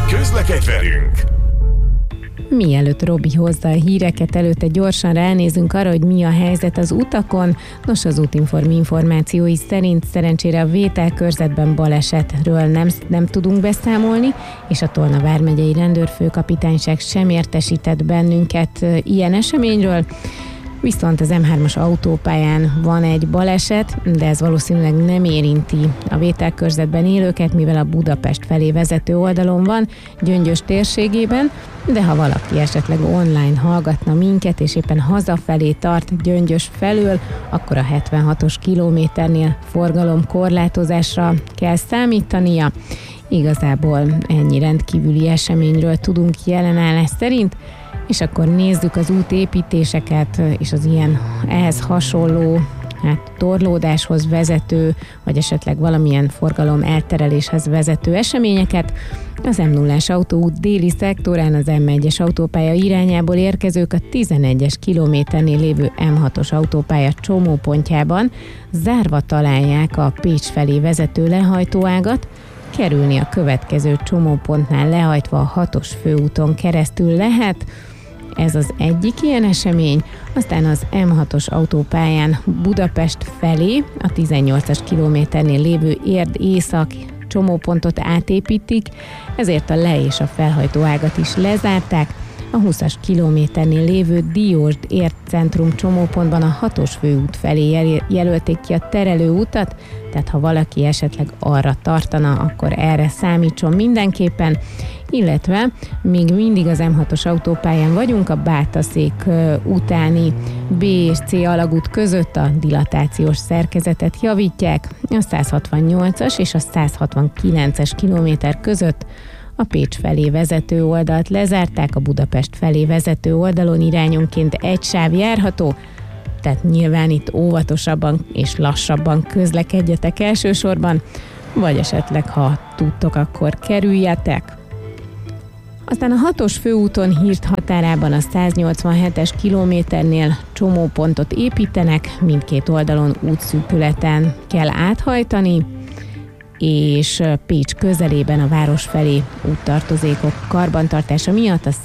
Közlekedj velünk! Mielőtt Robi hozza a híreket, előtte gyorsan ránézünk arra, hogy mi a helyzet az utakon. Nos, az Útinform információi szerint szerencsére a Vétel-körzetben balesetről nem tudunk beszámolni, és a Tolna vármegyei rendőrfőkapitányság sem értesített bennünket ilyen eseményről. Viszont az M3-as autópályán van egy baleset, de ez valószínűleg nem érinti a Vétel-körzetben élőket, mivel a Budapest felé vezető oldalon van, Gyöngyös térségében, de ha valaki esetleg online hallgatna minket, és éppen hazafelé tart Gyöngyös felől, akkor a 76-os kilométernél forgalomkorlátozásra kell számítania. Igazából ennyi rendkívüli eseményről tudunk jelenállás szerint, és akkor nézzük az útépítéseket, és az ilyen ehhez hasonló torlódáshoz vezető, vagy esetleg valamilyen forgalom eltereléshez vezető eseményeket. Az M0-as autóút déli szektorán az M1-es autópálya irányából érkezők a 11-es kilométernél lévő M6-os autópálya csomópontjában zárva találják a Pécs felé vezető lehajtóágat, kerülni a következő csomópontnál lehajtva a 6-os főúton keresztül lehet. Ez az egyik ilyen esemény, aztán az M6-os autópályán Budapest felé a 18-as kilométernél lévő Érd-Észak csomópontot átépítik, ezért a le- és a felhajtó ágat is lezárták. A 20-as kilométernél lévő Diósd-Érd centrum csomópontban a 6-os főút felé jelölték ki a terelőutat, tehát ha valaki esetleg arra tartana, akkor erre számítson mindenképpen, illetve még mindig az M6-os autópályán vagyunk, a Bátaszék utáni B és C alagút között a dilatációs szerkezetet javítják, a 168-as és a 169-es kilométer között a Pécs felé vezető oldalt lezárták, a Budapest felé vezető oldalon irányonként egy sáv járható, tehát nyilván itt óvatosabban és lassabban közlekedjetek elsősorban, vagy esetleg ha tudtok, akkor kerüljetek. Aztán a 6-os főúton Hírt határában a 187-es kilométernél csomópontot építenek, mindkét oldalon útszűkületen kell áthajtani, és Pécs közelében a város felé úttartozékok karbantartása miatt a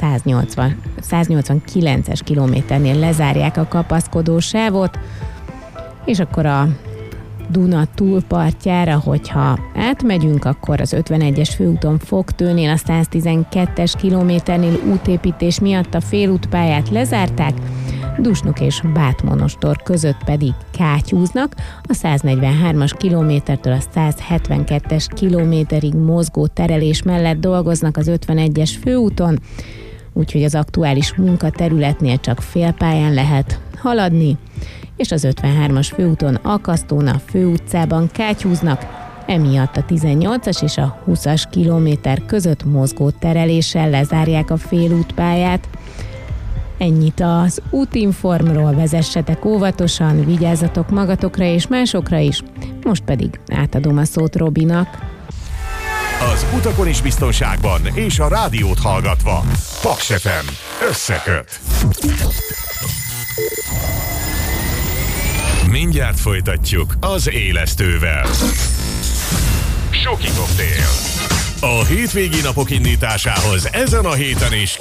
189-es kilométernél lezárják a kapaszkodó sávot, és akkor a Duna túlpartjára, hogyha átmegyünk, akkor az 51-es főúton Fogtőnél a 112-es kilométernél útépítés miatt a félútpályát lezárták, Dusnok és Bátmonostor között pedig kátyúznak, a 143-as kilométertől a 172-es kilométerig mozgó terelés mellett dolgoznak az 51-es főúton, úgyhogy az aktuális munkaterületnél csak félpályán lehet haladni, és az 53-as főúton Akasztón a főutcában kátyúznak, emiatt a 18-as és a 20-as kilométer között mozgó tereléssel lezárják a félútpályát. Ennyit az Útinformról, vezessetek óvatosan, vigyázzatok magatokra és másokra is. Most pedig átadom a szót Robinak. Az utakon is biztonságban és a rádiót hallgatva. Paks FM összeköt. Mindjárt folytatjuk az élesztővel. Suki Koktél. A hétvégi napok indításához ezen a héten is